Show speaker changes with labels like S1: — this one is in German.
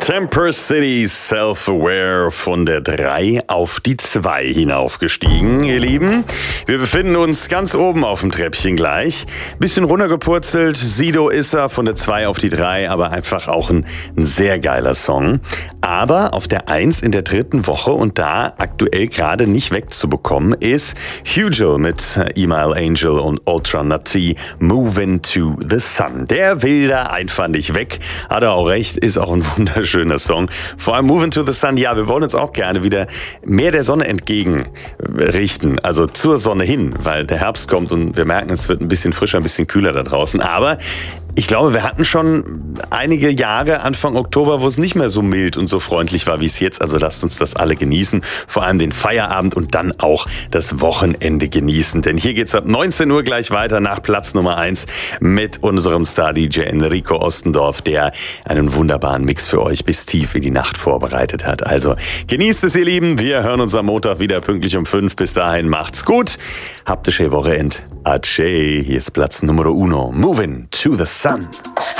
S1: Temper City Self-Aware von der 3 auf die 2 hinaufgestiegen, ihr Lieben. Wir befinden uns ganz oben auf dem Treppchen gleich. Bisschen runtergepurzelt. Sido Issa von der 2 auf die 3, aber einfach auch ein sehr geiler Song. Aber auf der 1 in der 3. Woche und da aktuell gerade nicht wegzubekommen ist Hugel mit Email Angel und Ultra Nutty Moving to the Sun. Der will da einfach nicht weg. Hat er auch recht, ist auch ein wunderschöner Song. Vor allem Moving to the Sun, ja, wir wollen uns auch gerne wieder mehr der Sonne entgegenrichten, also zur Sonne hin, weil der Herbst kommt und wir merken, es wird ein bisschen frischer, ein bisschen kühler da draußen. Aber ich glaube, wir hatten schon einige Jahre, Anfang Oktober, wo es nicht mehr so mild und so freundlich war, wie es jetzt. Also lasst uns das alle genießen. Vor allem den Feierabend und dann auch das Wochenende genießen. Denn hier geht's ab 19 Uhr gleich weiter nach Platz Nummer 1 mit unserem Star-DJ Enrico Ostendorf, der einen wunderbaren Mix für euch bis tief in die Nacht vorbereitet hat. Also genießt es, ihr Lieben. Wir hören uns am Montag wieder pünktlich um 5. Bis dahin macht's gut. Habt eine schöne Wochenende. Ache, hier ist Platz Nummer 1. Moving to the Sun.